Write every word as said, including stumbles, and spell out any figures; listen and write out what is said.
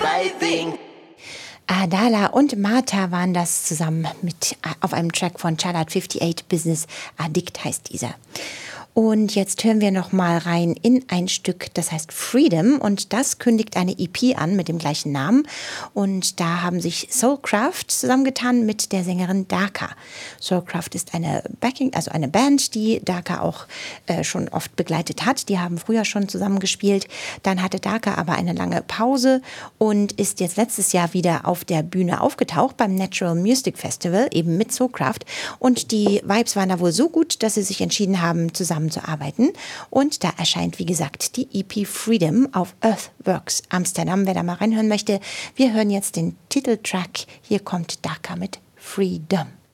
right thing. Adala und Martha waren das zusammen mit auf einem Track von Charlotte achtundfünfzig, Business Addict heißt dieser. Und jetzt hören wir noch mal rein in ein Stück, das heißt Freedom, und das kündigt eine E P an mit dem gleichen Namen. Und da haben sich Soulcraft zusammengetan mit der Sängerin Daka. Soulcraft ist eine Backing, also eine Band, die Daka auch äh, schon oft begleitet hat. Die haben früher schon zusammengespielt. Dann hatte Daka aber eine lange Pause und ist jetzt letztes Jahr wieder auf der Bühne aufgetaucht beim Natural Music Festival, eben mit Soulcraft. Und die Vibes waren da wohl so gut, dass sie sich entschieden haben, zusammen zu arbeiten. Und da erscheint, wie gesagt, die E P Freedom auf Earthworks Amsterdam. Wer da mal reinhören möchte, wir hören jetzt den Titeltrack. Hier kommt Daka mit Freedom.